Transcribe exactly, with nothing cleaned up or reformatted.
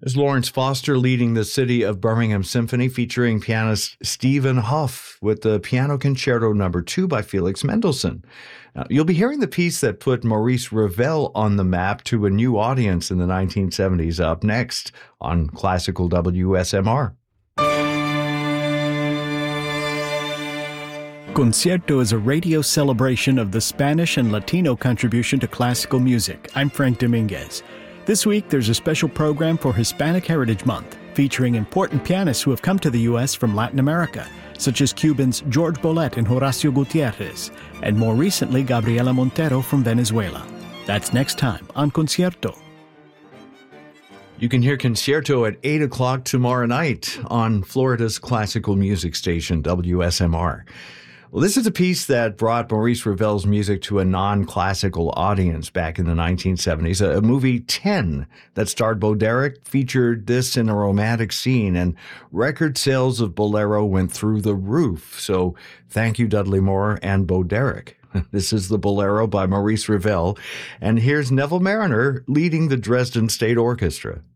There's Lawrence Foster leading the City of Birmingham Symphony, featuring pianist Stephen Hough with the Piano Concerto Number Two by Felix Mendelssohn. Now, you'll be hearing the piece that put Maurice Ravel on the map to a new audience in the nineteen seventies up next on Classical W S M R. Concierto is a radio celebration of the Spanish and Latino contribution to classical music. I'm Frank Dominguez. This week, there's a special program for Hispanic Heritage Month, featuring important pianists who have come to the U S from Latin America, such as Cubans George Bolet and Horacio Gutierrez, and more recently, Gabriela Montero from Venezuela. That's next time on Concierto. You can hear Concierto at eight o'clock tomorrow night on Florida's classical music station, W S M R. Well, this is a piece that brought Maurice Ravel's music to a non-classical audience back in the nineteen seventies. A, a movie, ten, that starred Bo Derek, featured this in a romantic scene, and record sales of Bolero went through the roof. So thank you, Dudley Moore and Bo Derek. This is the Bolero by Maurice Ravel, and here's Neville Marriner leading the Dresden State Orchestra.